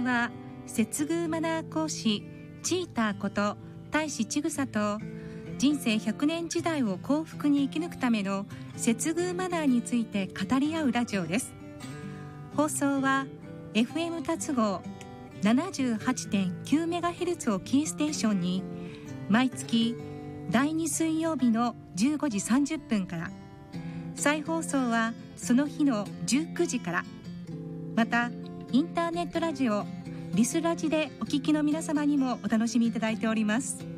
は接遇マナー講師チーターこと大志千草と、人生100年時代を幸福に生き抜くための接遇マナーについて語り合うラジオです。放送は FM 達合 78.9MHz をキーステーションに毎月第2水曜日の15時30分から、再放送はその日の19時から、またインターネットラジオリスラジでお聞きの皆様にもお楽しみいただいております。